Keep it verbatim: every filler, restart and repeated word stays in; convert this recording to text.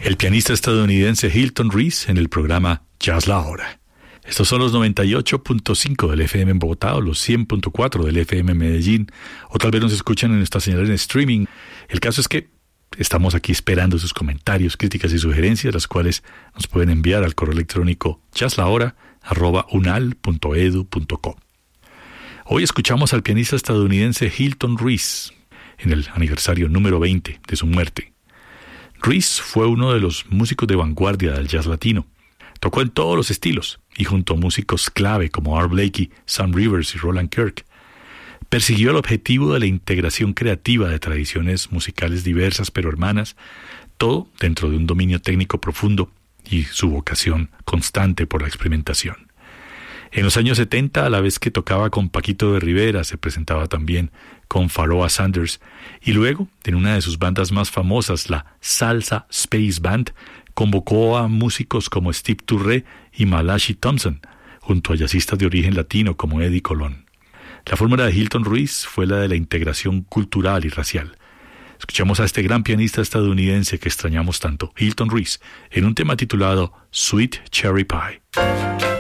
El pianista estadounidense Hilton Reese en el programa Jazz La Hora. Estos son los noventa y ocho punto cinco del F M en Bogotá o los cien punto cuatro del F M en Medellín, o tal vez nos escuchan en nuestra señal en streaming. El caso es que estamos aquí esperando sus comentarios, críticas y sugerencias, las cuales nos pueden enviar al correo electrónico jazzlahora arroba unal punto edu punto co. Hoy escuchamos al pianista estadounidense Hilton Reese en el aniversario número veinte de su muerte. Reese fue uno de los músicos de vanguardia del jazz latino. Tocó en todos los estilos y junto a músicos clave como Art Blakey, Sam Rivers y Roland Kirk, persiguió el objetivo de la integración creativa de tradiciones musicales diversas pero hermanas, todo dentro de un dominio técnico profundo y su vocación constante por la experimentación. En los años setenta, a la vez que tocaba con Paquito de Rivera, se presentaba también con Pharoah Sanders, y luego, en una de sus bandas más famosas, la Salsa Space Band, convocó a músicos como Steve Turre y Malachi Thompson, junto a jazzistas de origen latino como Eddie Colón. La fórmula de Hilton Reese fue la de la integración cultural y racial. Escuchamos a este gran pianista estadounidense que extrañamos tanto, Hilton Reese, en un tema titulado Sweet Cherry Pie.